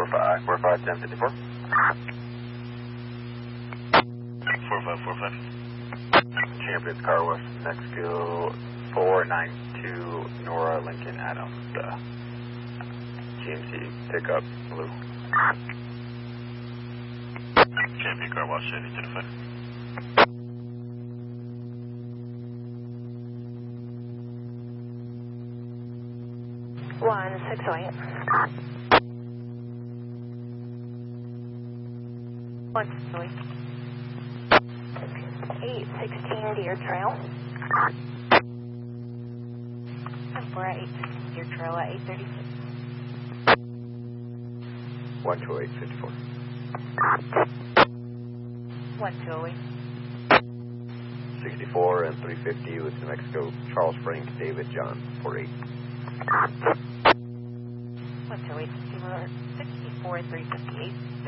45, 1054. 4545. Champions Car Wash, Mexico 492 Nora Lincoln Adams. GMC pickup blue. Champion Car Wash, identified. One 608. 168. 816 Deer Trail. We're at 816 Deer Trail at 836. 12854. 1208. 64 and 350 with New Mexico, Charles Frank, David John, 48. 128 64 358.